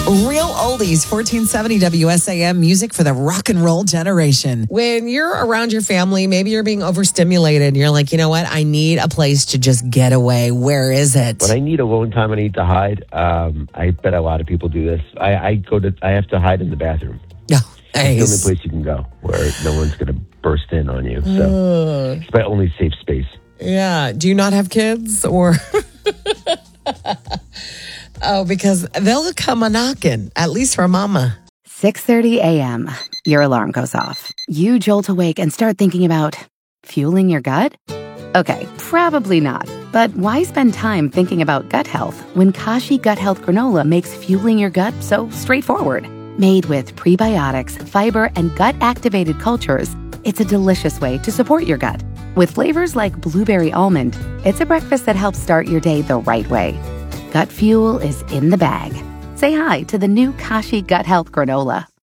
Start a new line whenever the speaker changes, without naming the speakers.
Real oldies, 1470 WSAM, music for the rock and roll generation. When you're around your family, maybe you're being overstimulated and you're like, you know what? I need a place to just get away. Where is it?
When I need alone time, I need to hide. I bet a lot of people do this. I have to hide in the bathroom.
No.
It's the only place you can go where no one's going to burst in on you. So it's my only safe space.
Yeah. Do you not have kids or? Oh, because they'll come a knocking, at least for mama.
6:30 a.m. Your alarm goes off. You jolt awake and start thinking about fueling your gut? Okay, probably not. But why spend time thinking about gut health when Kashi Gut Health Granola makes fueling your gut so straightforward? Made with prebiotics, fiber, and gut-activated cultures, it's a delicious way to support your gut. With flavors like blueberry almond, it's a breakfast that helps start your day the right way. Gut fuel is in the bag. Say hi to the new Kashi Gut Health Granola.